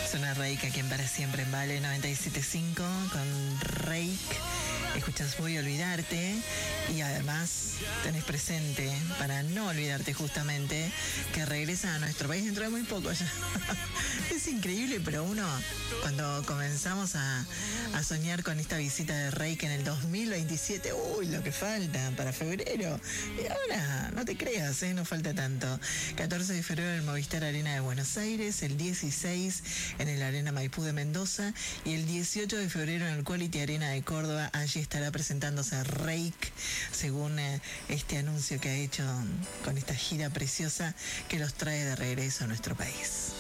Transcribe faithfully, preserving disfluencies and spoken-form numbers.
Suena Reik aquí en Para Siempre en Vale noventa y siete punto cinco con Reik. Escuchas Voy a Olvidarte y además tenés presente, para no olvidarte justamente, que regresa a nuestro país dentro de muy poco ya. Es increíble, pero uno, cuando comenzamos a, a soñar con esta visita de Reik en el dos mil veintisiete, uy, lo que falta para febrero. Y ahora, no te creas, ¿eh? No falta tanto. catorce de febrero en el Movistar Arena de Buenos Aires, el dieciséis en el Arena Maipú de Mendoza y el dieciocho de febrero en el Quality Arena de Córdoba. Allí estará presentándose Reik, según eh, este anuncio que ha hecho con esta gira preciosa que los trae de regreso a nuestro país.